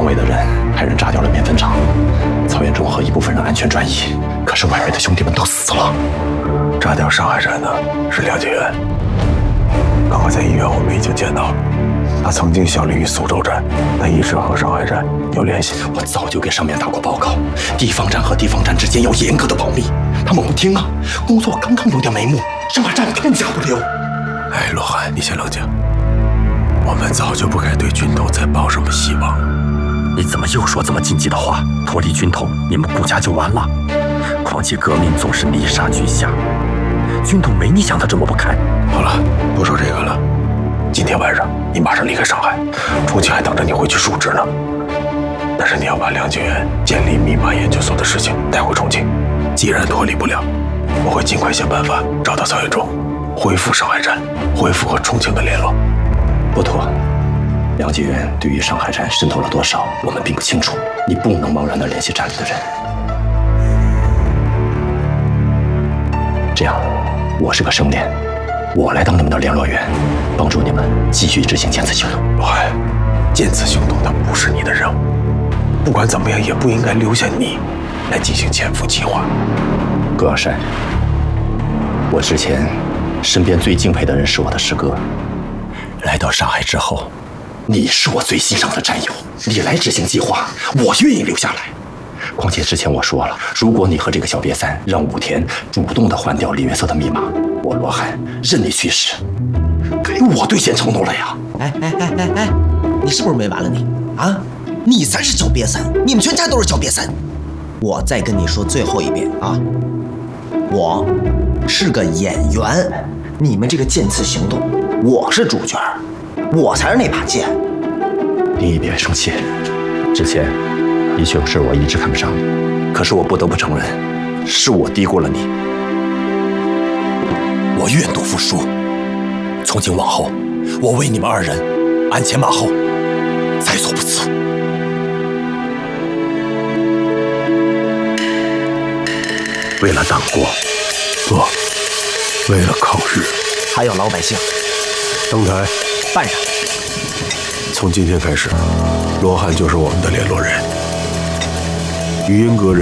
卫的人派人炸掉了面粉厂，曹元忠和一部分人安全转移，可是外围的兄弟们都死了。 炸掉上海站的是梁解元，刚刚在医院我们已经见到了，他曾经效力于苏州站，但一直和上海站有联系。 我早就给上面打过报告，地方站和地方站之间要严格的保密，他们不听啊！工作刚刚有点眉目，上海站片甲不留。 哎，罗汉，你先冷静。我们早就不该对军统再抱什么希望了。 你怎么又说这么禁忌的话？脱离军统，你们顾家就完了。况且革命总是泥沙俱下，军统没你想的这么不堪。 好了，不说这个了。今天晚上你马上离开上海，重庆还等着你回去述职呢。但是你要把梁解元建立密码研究所的事情带回重庆。既然脱离不了，我会尽快想办法找到曹元忠，恢复上海站，恢复和重庆的联络。 不妥，梁解元对于上海站渗透了多少，我们并不清楚。你不能贸然的联系站里的人。这样，我是个生脸，我来当你们的联络员，帮助你们继续执行剑刺行动。 罗汉，剑刺行动它不是你的任务，不管怎么样也不应该留下你来进行潜伏计划。 葛尔山，我之前身边最敬佩的人是我的师哥。来到上海之后，你是我最欣赏的战友，你来执行计划，我愿意留下来。况且之前我说了，如果你和这个小瘪三让武田主动的换掉李约瑟的密码，我罗汉任你去使。该我兑现承诺了呀！ 哎，你是不是没完了你？啊，你才是小瘪三，你们全家都是小瘪三。我再跟你说最后一遍啊，我是个演员，你们这个剑刺行动，我是主角，我才是那把剑。 你别生气，之前的确是我一直看不上你，可是我不得不承认，是我低估了你。我愿赌服输，从今往后，我为你们二人鞍前马后，在所不辞。为了党国， 不，为了抗日， 还有老百姓。 登台， 办上。 从今天开始，罗汉就是我们的联络人。语音阁人。